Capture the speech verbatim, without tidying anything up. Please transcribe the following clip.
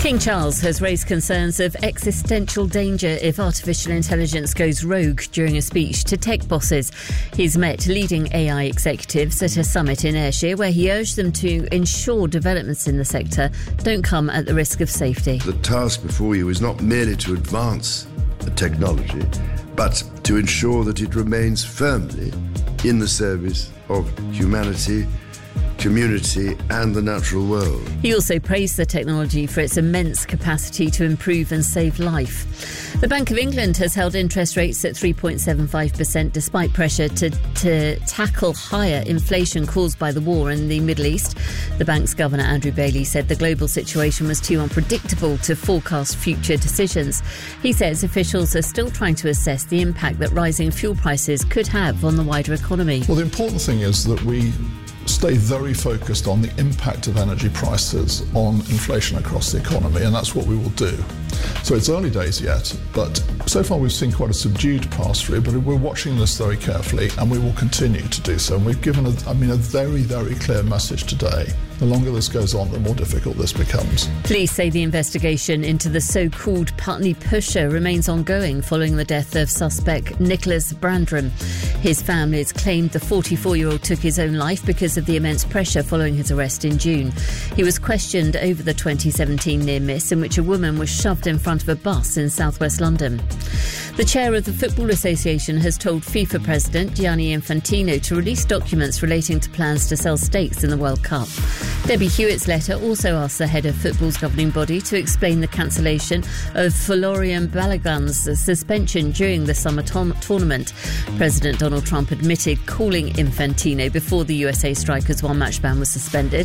King Charles has raised concerns of existential danger if artificial intelligence goes rogue during a speech to tech bosses. He's met leading A I executives at a summit in Ayrshire where he urged them to ensure developments in the sector don't come at the risk of safety. The task before you is not merely to advance the technology, but to ensure that it remains firmly in the service of humanity, community and the natural world. He also praised the technology for its immense capacity to improve and save life. The Bank of England has held interest rates at three point seven five percent despite pressure to, to tackle higher inflation caused by the war in the Middle East. The bank's governor, Andrew Bailey, said the global situation was too unpredictable to forecast future decisions. He says officials are still trying to assess the impact that rising fuel prices could have on the wider economy. Well, the important thing is that we stay very focused on the impact of energy prices on inflation across the economy, and that's what we will do. So it's early days yet, but so far we've seen quite a subdued pass-through, but we're watching this very carefully and we will continue to do so. And we've given, a, I mean, a very, very clear message today. The longer this goes on, the more difficult this becomes. Police say the investigation into the so-called Putney Pusher remains ongoing following the death of suspect Nicholas Brandram. His family has claimed the forty-four-year-old took his own life because of the immense pressure following his arrest in June. He was questioned over the twenty seventeen near-miss in which a woman was shoved in front of a bus in southwest London. The chair of the Football Association has told FIFA President Gianni Infantino to release documents relating to plans to sell stakes in the World Cup. Debbie Hewitt's letter also asks the head of football's governing body to explain the cancellation of Florian Balogun's suspension during the summer to- tournament. President Donald Trump admitted calling Infantino before the U S A Strikers' one-match ban was suspended.